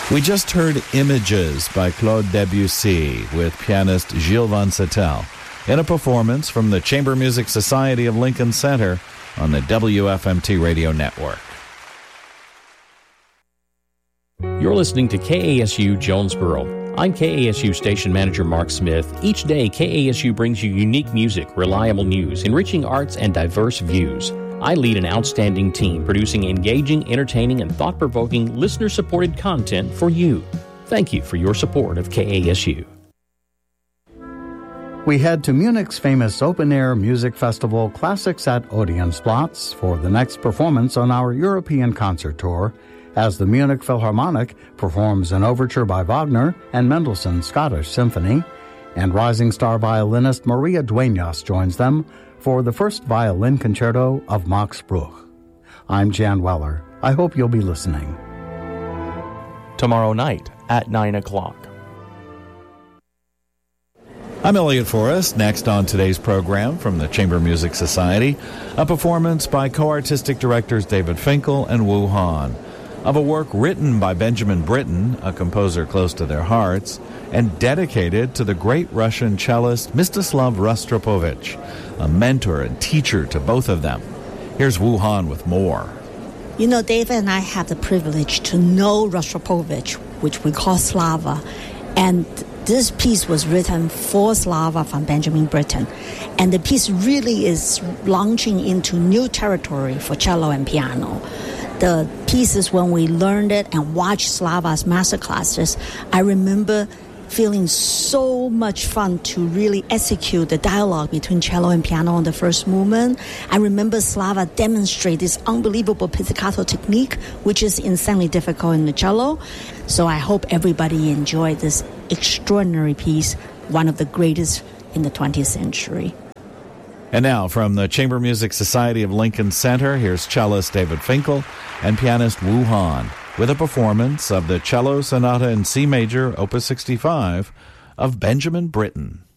We just heard Images by Claude Debussy with pianist Gilles Van Settel in a performance from the Chamber Music Society of Lincoln Center on the WFMT radio network. You're listening to KASU Jonesboro. I'm KASU Station Manager Mark Smith. Each day, KASU brings you unique music, reliable news, enriching arts, and diverse views. I lead an outstanding team producing engaging, entertaining, and thought-provoking, listener-supported content for you. Thank you for your support of KASU. We head to Munich's famous open-air music festival Classics at Odeonsplatz for the next performance on our European concert tour, as the Munich Philharmonic performs an overture by Wagner and Mendelssohn's Scottish Symphony, and rising star violinist Maria Dueñas joins them for the first violin concerto of Max Bruch. I'm Jan Weller. I hope you'll be listening. Tomorrow night at 9 o'clock. I'm Elliot Forrest. Next on today's program from the Chamber Music Society, a performance by co-artistic directors David Finkel and Wu Han of a work written by Benjamin Britten, a composer close to their hearts, and dedicated to the great Russian cellist Mstislav Rostropovich, a mentor and teacher to both of them. Here's Wu Han with more. You know, David and I have the privilege to know Rostropovich, which we call Slava, and this piece was written for Slava from Benjamin Britten, and the piece really is launching into new territory for cello and piano. The pieces, when we learned it and watched Slava's master classes, I remember feeling so much fun to really execute the dialogue between cello and piano on the first movement. I remember Slava demonstrate this unbelievable pizzicato technique, which is insanely difficult in the cello. So I hope everybody enjoyed this extraordinary piece, one of the greatest in the 20th century. And now, from the Chamber Music Society of Lincoln Center, here's cellist David Finkel and pianist Wu Han with a performance of the Cello Sonata in C Major, Opus 65, of Benjamin Britten.